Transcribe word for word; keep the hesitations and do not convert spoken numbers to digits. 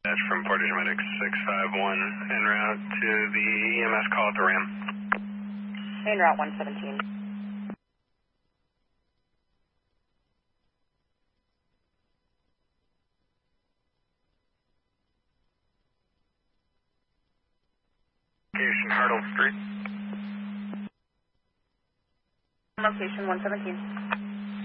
That's from Portage Medic six five one en route to the E M S call at the RAM. En route one seventeen. Location Hurdle Street. Location one seventeen.